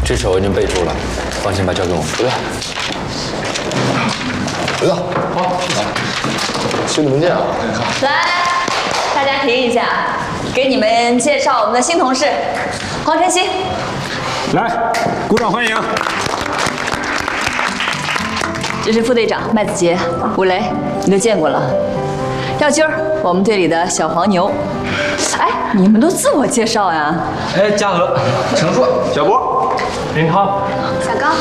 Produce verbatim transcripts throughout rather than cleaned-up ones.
这手已经备注了，放心吧，交给我。 回来，回来，好，兄弟们见啊！ 来，大家停一下，给你们介绍我们的新同事黄晨曦。 来，鼓掌欢迎。 这是副队长麦子杰，武雷，你都见过了。耀军儿，我们队里的小黄牛。哎，你们都自我介绍呀？ 哎，嘉禾、程硕、小波、林涛、 小高。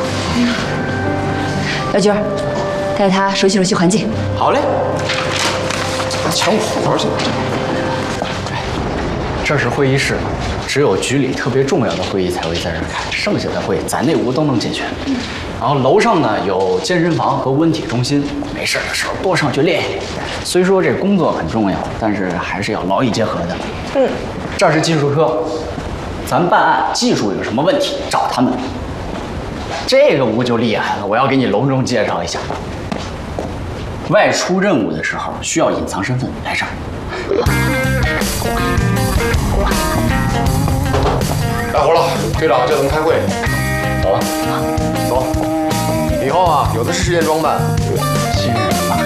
耀军儿，带他熟悉熟悉环境。 好嘞。 抢我活儿去！ 这是会议室，只有局里特别重要的会议才会在这儿开，剩下的会咱内屋都能解决。然后楼上呢有健身房和温体中心，没事的时候多上去练一练。虽说这工作很重要，但是还是要劳逸结合的。嗯，这是技术科，咱办案技术有什么问题找他们。这个屋就厉害了，我要给你隆重介绍一下。外出任务的时候需要隐藏身份，来这儿。 干活了，队长叫咱们开会。走了，走。以后啊，有的是时间装扮。 新人嘛。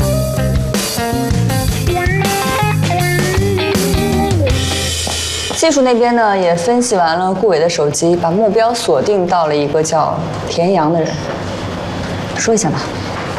技术那边呢也分析完了顾伟的手机，把目标锁定到了一个叫田阳的人。说一下吧。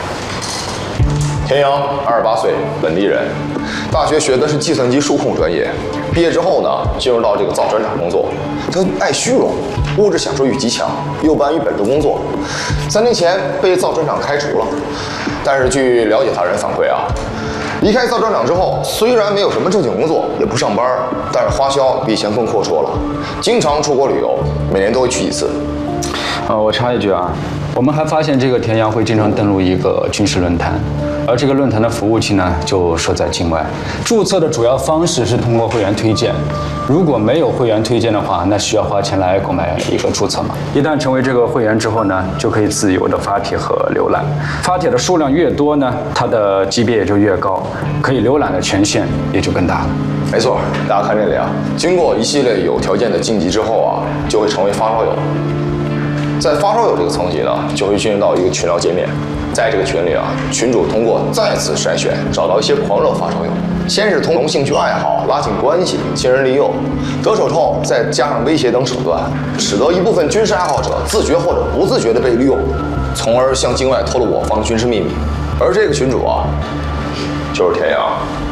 田阳，二十八岁，本地人，大学学的是计算机数控专业。毕业之后呢，进入到这个造船厂工作。他爱虚荣，物质享受欲极强，又不安于本职工作。三年前被造船厂开除了，但是据了解他人反馈啊，离开造船厂之后，虽然没有什么正经工作，也不上班，但是花销比以前更阔绰了，经常出国旅游，每年都会去几次。 呃，我插一句啊，我们还发现这个田阳会经常登录一个军事论坛，而这个论坛的服务器呢就设在境外。注册的主要方式是通过会员推荐，如果没有会员推荐的话，那需要花钱来购买一个注册码。一旦成为这个会员之后呢，就可以自由的发帖和浏览。发帖的数量越多呢，它的级别也就越高，可以浏览的权限也就更大了。 没错，大家看这里啊，经过一系列有条件的晋级之后啊，就会成为发烧友。在发烧友这个层级呢，就会进入到一个群聊界面，在这个群里啊，群主通过再次筛选，找到一些狂热发烧友，先是通兴趣爱好拉近关系，亲人利诱，得手后再加上威胁等手段，使得一部分军事爱好者自觉或者不自觉地被利用，从而向境外透露我方的军事秘密。而这个群主啊，就是田阳。